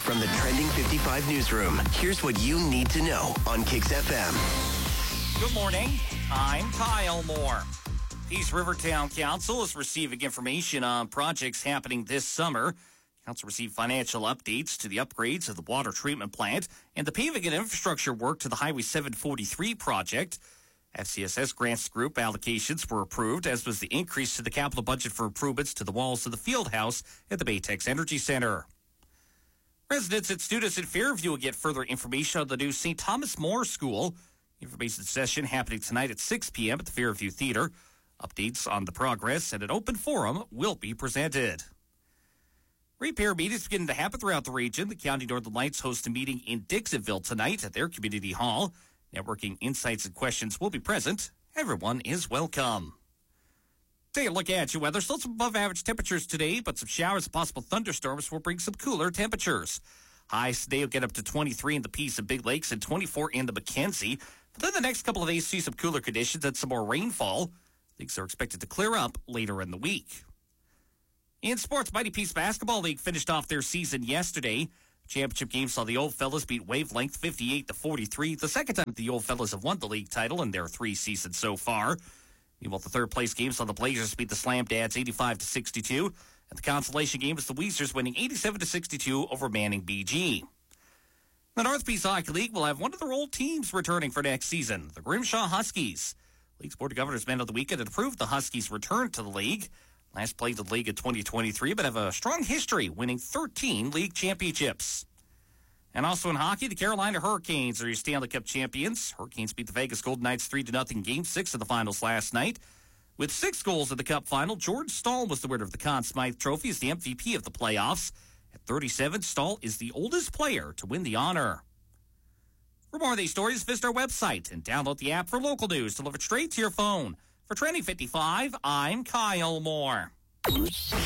From the Trending 55 newsroom, here's what you need to know on Kicks FM. Good morning. I'm Kyle Moore. Peace River Town Council is receiving information on projects happening this summer. Council received financial updates to the upgrades of the water treatment plant and the paving and infrastructure work to the Highway 743 project. FCSS grants group allocations were approved, as was the increase to the capital budget for improvements to the walls of the field house at the Baytex Energy Center. Residents and students in Fairview will get further information on the new St. Thomas More School. Information session happening tonight at 6 p.m. at the Fairview Theater. Updates on the progress and an open forum will be presented. Repair meetings beginning to happen throughout the region. The County Northern Lights host a meeting in Dixonville tonight at their community hall. Networking insights and questions will be present. Everyone is welcome. Take a look at your weather. Still some above average temperatures today, but some showers and possible thunderstorms will bring some cooler temperatures. Highs today will get up to 23 in the Peace and Big Lakes and 24 in the McKenzie. But then the next couple of days see some cooler conditions and some more rainfall. Things are expected to clear up later in the week. In sports, Mighty Peace Basketball League finished off their season yesterday. Championship game saw the Old Fellas beat Wavelength 58-43. The second time the Old Fellas have won the league title in their 3 seasons so far. Meanwhile, the third place game saw the Blazers beat the Slam Dads 85-62. And the consolation game was the Weezers winning 87-62 over Manning BG. The North Peace Hockey League will have one of their old teams returning for next season, the Grimshaw Huskies. League's Board of Governors met on the weekend and approved the Huskies' return to the league. Last played the league in 2023, but have a strong history, winning 13 league championships. And also in hockey, the Carolina Hurricanes are your Stanley Cup champions. Hurricanes beat the Vegas Golden Knights 3-0 Game 6 of the finals last night. With 6 goals in the Cup final, George Stahl was the winner of the Conn Smythe Trophy as the MVP of the playoffs. At 37, Stahl is the oldest player to win the honor. For more of these stories, visit our website and download the app for local news delivered straight to your phone. For Trending 55, I'm Kyle Moore.